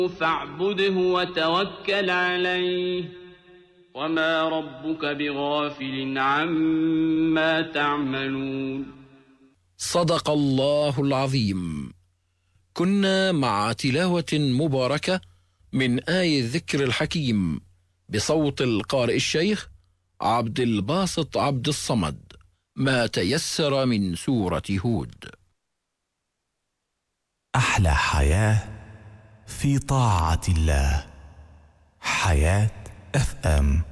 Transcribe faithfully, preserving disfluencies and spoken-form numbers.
فاعبده وتوكل عليه وما ربك بغافل عما تعملون. صدق الله العظيم. كنا مع تلاوة مباركة من آية الذكر الحكيم بصوت القارئ الشيخ عبد الباسط عبد الصمد، ما تيسر من سورة هود. أحلى حياة في طاعة الله. حياة اف ام.